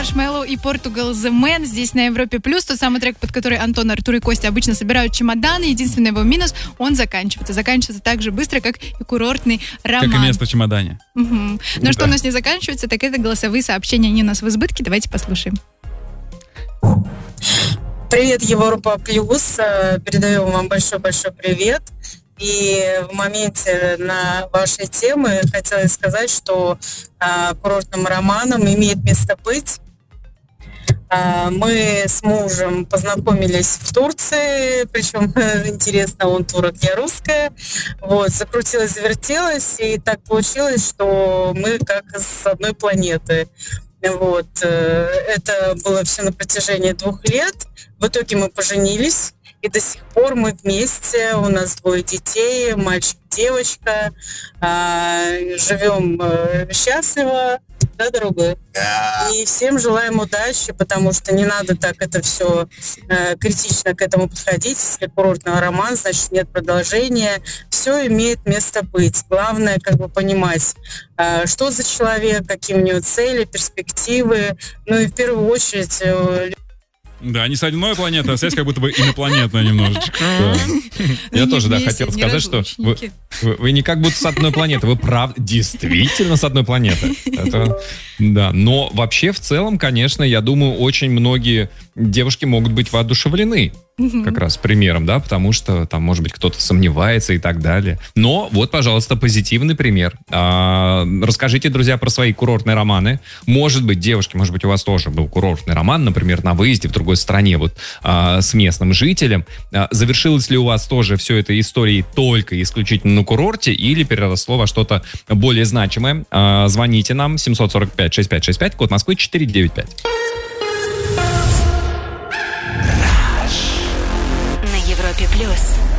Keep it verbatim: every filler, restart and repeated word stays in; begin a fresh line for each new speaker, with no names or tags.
Маршмеллоу и Portugal The Man здесь на Европе Плюс. Тот самый трек, под который Антон, Артур и Костя обычно собирают чемоданы. Единственный его минус — он заканчивается. Заканчивается так же быстро, как и курортный роман.
Как и место в чемодане.
Угу. Но да. Что у нас не заканчивается, так это голосовые сообщения. Они у нас в избытке. Давайте послушаем.
Привет, Европа Плюс. Передаю вам большой-большой привет. И в моменте на вашей темы хотела сказать, что а, курортным романом имеет место быть. А, мы с мужем познакомились в Турции, причем интересно, он турок, я русская. Вот, закрутилось, завертелось, и так получилось, что мы как с одной планеты. Вот, это было все на протяжении двух лет. В итоге мы поженились. И до сих пор мы вместе, у нас двое детей, мальчик, девочка, э, живем э, счастливо, да, дорогой? Да. И всем желаем удачи, потому что не надо так это все э, критично к этому подходить. Если курортный роман, значит нет продолжения. Все имеет место быть. Главное, как бы понимать, э, что за человек, какие у него цели, перспективы. Ну и в первую очередь... Э,
Да, не с одной планеты, а связь как будто бы инопланетная немножечко.
Я тоже, да, хотел сказать, что вы не как будто с одной планеты, вы правда действительно с одной планеты. Да, но вообще в целом, конечно, я думаю, очень многие девушки могут быть воодушевлены как раз примером, да, потому что там, может быть, кто-то сомневается и так далее. Но вот, пожалуйста, позитивный пример. А, расскажите, друзья, про свои курортные романы. Может быть, девушки, может быть, у вас тоже был курортный роман, например, на выезде в другой стране, вот, а, с местным жителем. А, завершилось ли у вас тоже все это историей только и исключительно на курорте или переросло во что-то более значимое? А, звоните нам семь сорок пять шестьдесят пять шестьдесят пять, код Москвы четыре девять пять.
На Европе Плюс.